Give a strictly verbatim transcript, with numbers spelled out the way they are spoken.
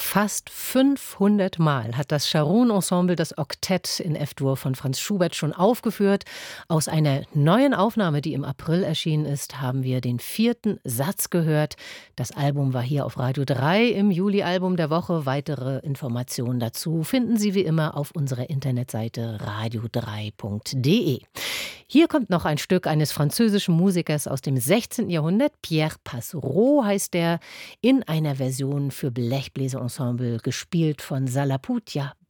Fast fünfhundert Mal hat das Charoun-Ensemble das Oktett in F-Dur von Franz Schubert schon aufgeführt. Aus einer neuen Aufnahme, die im April erschienen ist, haben wir den vierten Satz gehört. Das Album war hier auf Radio drei im Juli-Album der Woche. Weitere Informationen dazu finden Sie wie immer auf unserer Internetseite radio drei punkt de. Hier kommt noch ein Stück eines französischen Musikers aus dem sechzehnten Jahrhundert. Pierre Passereau heißt der, in einer Version für Blechbläserensemble, gespielt von Sala Putia